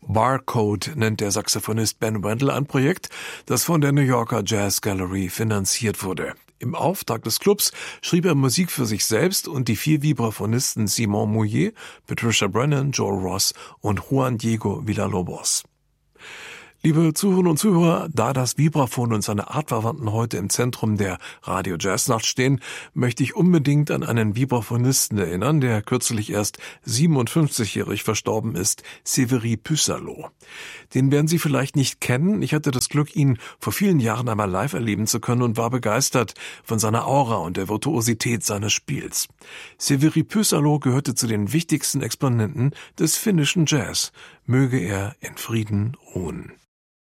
Barcode nennt der Saxophonist Ben Wendell ein Projekt, das von der New Yorker Jazz Gallery finanziert wurde. Im Auftakt des Clubs schrieb er Musik für sich selbst und die 4 Vibraphonisten Simon Mouillet, Patricia Brennan, Joel Ross und Juan Diego Villalobos. Liebe Zuhörerinnen und Zuhörer, da das Vibraphon und seine Artverwandten heute im Zentrum der Radio-Jazz-Nacht stehen, möchte ich unbedingt an einen Vibraphonisten erinnern, der kürzlich erst 57-jährig verstorben ist, Sévery Pusalo. Den werden Sie vielleicht nicht kennen. Ich hatte das Glück, ihn vor vielen Jahren einmal live erleben zu können und war begeistert von seiner Aura und der Virtuosität seines Spiels. Sévery Pusalo gehörte zu den wichtigsten Exponenten des finnischen Jazz. Möge er in Frieden ruhen.